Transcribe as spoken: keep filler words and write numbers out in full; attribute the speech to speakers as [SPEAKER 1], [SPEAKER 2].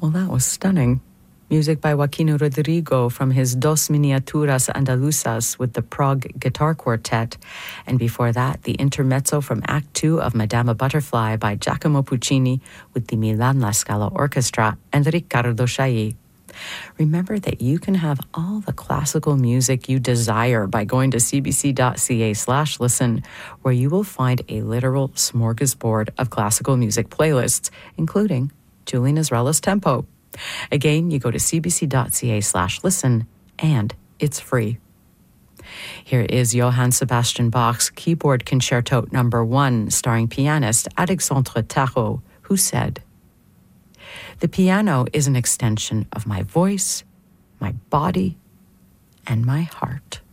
[SPEAKER 1] Well, that was stunning. Music by Joaquino Rodrigo from his Dos Miniaturas Andaluzas with the Prague Guitar Quartet, and before that, the intermezzo from Act Two of Madama Butterfly by Giacomo Puccini with the Milan La Scala Orchestra and Riccardo Chailly. Remember that you can have all the classical music you desire by going to cbc.ca slash listen, where you will find a literal smorgasbord of classical music playlists, including Julie Nazrella's Tempo. Again, you go to cbc.ca slash listen, and it's free. Here is Johann Sebastian Bach's Keyboard Concerto Number One, starring pianist Alexandre Tarot, who said, "The piano is an extension of my voice, my body, and my heart."